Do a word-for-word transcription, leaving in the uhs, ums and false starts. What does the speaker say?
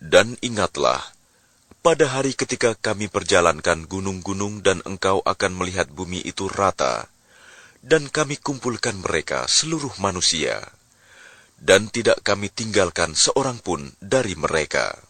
Dan ingatlah, pada hari ketika kami perjalankan gunung-gunung dan engkau akan melihat bumi itu rata, dan kami kumpulkan mereka seluruh manusia, dan tidak kami tinggalkan seorang pun dari mereka.